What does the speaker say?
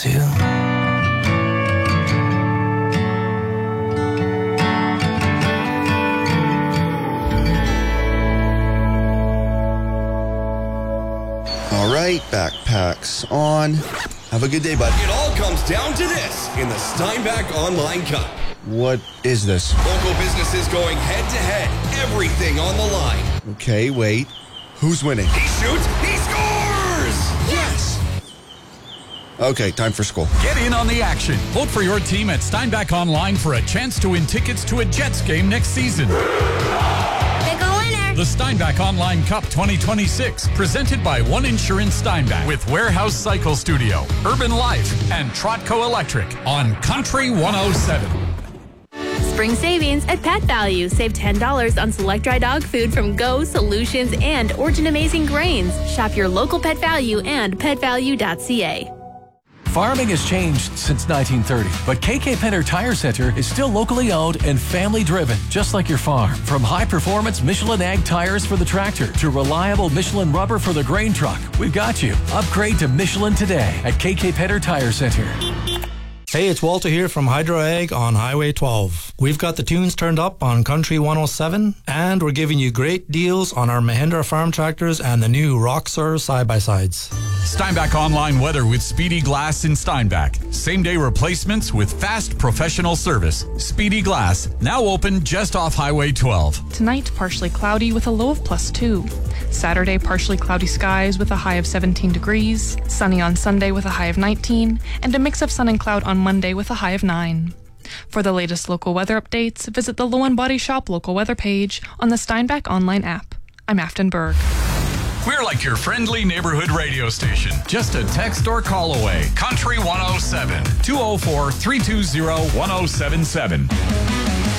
too. All right, backpacks on. Have a good day, bud. It all comes down to this in the Steinbach Online Cup. What is this? Local businesses going head-to-head. Everything on the line. Okay, wait. Who's winning? He shoots. He scores! Yes! Okay, time for school. Get in on the action. Vote for your team at Steinbach Online for a chance to win tickets to a Jets game next season. The Steinbach Online Cup 2026, presented by One Insurance Steinbach with Warehouse Cycle Studio, Urban Life, and Trotco Electric on Country 107. Spring savings at Pet Value. Save $10 on select dry dog food from Go, Solutions, and Origin Amazing Grains. Shop your local Pet Value and petvalue.ca. Farming has changed since 1930, but KK Penner Tire Center is still locally owned and family driven, just like your farm. From high performance Michelin Ag tires for the tractor to reliable Michelin rubber for the grain truck, we've got you. Upgrade to Michelin today at KK Penner Tire Center. Hey, it's Walter here from Hydro Ag on Highway 12. We've got the tunes turned up on Country 107, and we're giving you great deals on our Mahindra farm tractors and the new Roxor side-by-sides. Steinbach Online weather with Speedy Glass in Steinbach. Same-day replacements with fast professional service. Speedy Glass, now open just off Highway 12. Tonight, partially cloudy with a low of +2. Saturday, partially cloudy skies with a high of 17 degrees. Sunny on Sunday with a high of 19. And a mix of sun and cloud on Monday with a high of 9. For the latest local weather updates, visit the Low and Body Shop local weather page on the Steinbach Online app. I'm Afton Berg. We're like your friendly neighborhood radio station. Just a text or call away. Country 107, 204-320-1077.